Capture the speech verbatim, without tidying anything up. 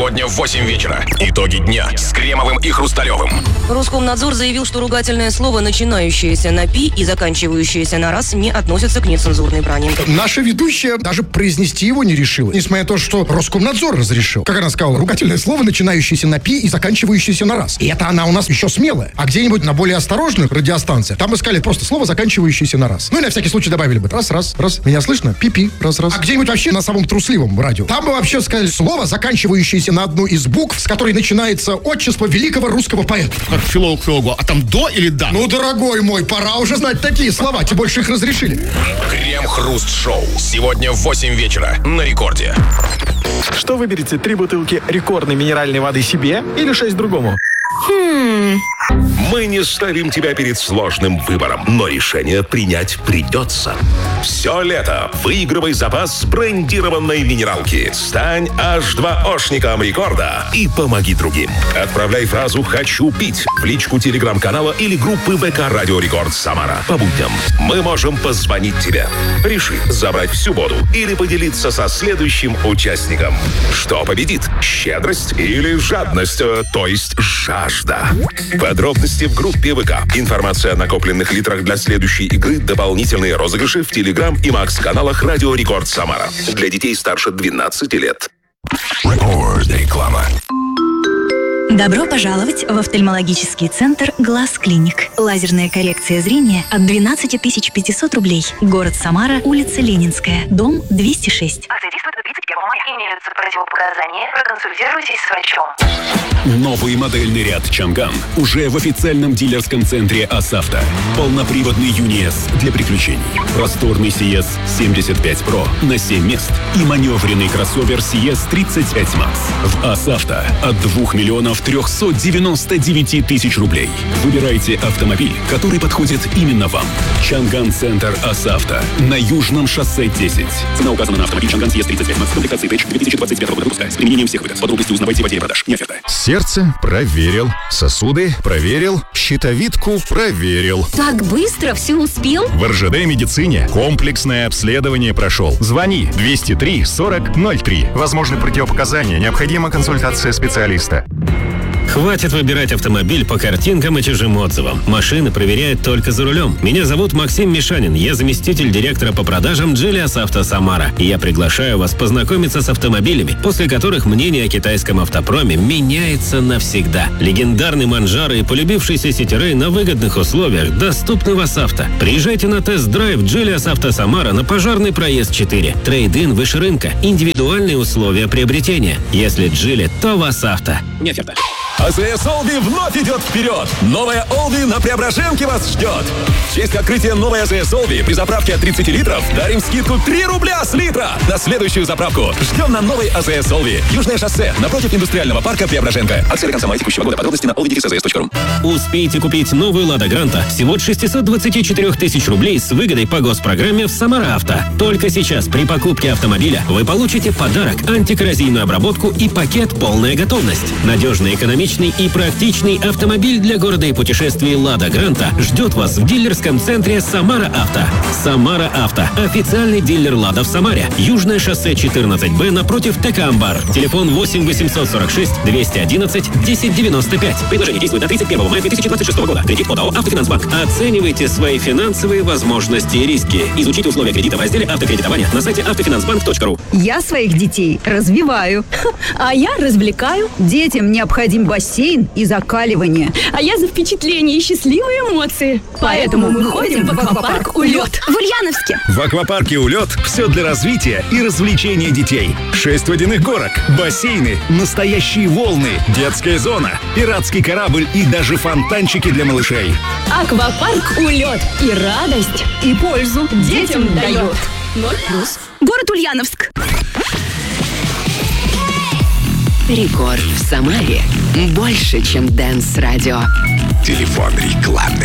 Сегодня в восемь вечера. Итоги дня с Кремовым и Хрусталевым. Роскомнадзор заявил, что ругательное слово, начинающееся на «пи» и заканчивающееся на «раз», не относится к нецензурной брани. Наша ведущая даже произнести его не решила, несмотря на то, что Роскомнадзор разрешил. Как она сказала, ругательное слово, начинающееся на «пи» и заканчивающееся на «раз». И это она у нас еще смелая. А где-нибудь на более осторожных радиостанциях там искали просто слово, заканчивающееся на «раз». Ну и на всякий случай добавили бы «раз, раз, раз». Меня слышно? Пи-пи, раз, раз. А где-нибудь вообще на самом трусливом радио там бы вообще сказали слово, заканчивающееся на одну из букв, с которой начинается отчество великого русского поэта. Как филолог филологу. А там «до» или «да»? Ну, дорогой мой, пора уже знать такие слова, тем больше их разрешили. Крем-хруст-шоу. Сегодня в восемь вечера на Рекорде. Что выберете? Три бутылки рекордной минеральной воды себе или шесть другому? Хм... Мы не ставим тебя перед сложным выбором, но решение принять придется. Все лето выигрывай запас брендированной минералки. Стань аш два ошником Рекорда и помоги другим. Отправляй фразу «Хочу пить» в личку телеграм-канала или группы ВК Радио Рекорд Самара. По будням мы можем позвонить тебе. Реши забрать всю воду или поделиться со следующим участником. Что победит? Щедрость или жадность, то есть жажда? Подробности в группе ВК. Информация о накопленных литрах для следующей игры, дополнительные розыгрыши в Телеграм и Макс-каналах Радио Рекорд Самара. Для детей старше двенадцати лет. Рекорд. Реклама. Добро пожаловать в офтальмологический центр «Глаз Клиник». Лазерная коррекция зрения от двенадцать тысяч пятьсот рублей. Город Самара, улица Ленинская, дом двести шесть. Акция действует до тридцать первого мая. Имеются противопоказания. Проконсультируйтесь с врачом. Новый модельный ряд «Чанган» уже в официальном дилерском центре «Асавто». Полноприводный Юниес для приключений. Просторный Сиес семьдесят пять Про на семь мест. И маневренный кроссовер Сиес тридцать пять Макс. В «Асавто» от двух миллионов трехсот девяноста девяти тысяч рублей. Выбирайте автомобиль, который подходит именно вам. Чанган-центр «Асавто» на Южном шоссе десять. Цена указана на автомобиль Чанган Сиес тридцать пять Макс. Комплектации Тэч две тысячи двадцать пятого года выпуска. С применением всех выгод. Подробности узнавайте в отделе продаж. Не оферта. Сердце проверил, сосуды проверил, щитовидку проверил. Так быстро все успел? В эр жэ дэ медицине комплексное обследование прошел. Звони двести три сорок ноль три. Возможны противопоказания, необходима консультация специалиста. Хватит выбирать автомобиль по картинкам и чужим отзывам. Машины проверяют только за рулем. Меня зовут Максим Мишанин. Я заместитель директора по продажам Geelyas Авто Самара. И я приглашаю вас познакомиться с автомобилями, после которых мнение о китайском автопроме меняется навсегда. Легендарный Манжаро и полюбившийся Ситирей на выгодных условиях доступны в Асавто. Приезжайте на тест-драйв Geelyas Авто Самара на Пожарный проезд четыре. Трейд-ин выше рынка. Индивидуальные условия приобретения. Если Geely, то в Асавто. Не оферта. АЗС Олди вновь идет вперед! Новая Олди на Преображенке вас ждет! В честь открытия новой АЗС Олди при заправке от тридцати литров дарим скидку три рубля с литра на следующую заправку. Ждем на новой АЗС Олди. Южное шоссе, напротив индустриального парка Преображенка. Акция до конца мая текущего года. Подробности на олди точка эй зэ точка ру. Успейте купить новую «Лада Гранта» всего от шестисот двадцати четырёх тысяч рублей с выгодой по госпрограмме в Самара Авто. Только сейчас при покупке автомобиля вы получите подарок, антикоррозийную обработку и пакет «Полная готовность». Надежный, экономичный и практичный автомобиль для города и путешествий «Лада Гранта» ждет вас в дилерском центре «Самара Авто». «Самара Авто» – официальный дилер «Лада» в Самаре. Южное шоссе четырнадцать Б напротив ТК «Амбар». Телефон восемь восемьсот сорок шесть двести одиннадцать десять девяносто пять. Предложение действует до тридцать первого мая две тысячи двадцать шестого года. Кредит от АО «Автофинансбанк». Оценивайте свои финансовые возможности и риски. Изучите условия кредита в разделе «Автокредитование» на сайте автофинансбанк точка ру. Я своих детей развиваю. А я развлекаю. Детям необходим бассейн и закаливание. А я за впечатления и счастливые эмоции. Поэтому мы ходим в аквапарк «Улет» в Ульяновске. В аквапарке «Улет» все для развития и развлечения детей. Шесть водяных горок, бассейны, настоящие волны, детская зона, пиратский корабль и даже фонтанчики для малышей. Аквапарк «Улет» и радость, и пользу детям дает. Ноль плюс. Город Ульяновск. Рекорд в Самаре. Больше, чем Дэнс Радио. Телефон рекламный.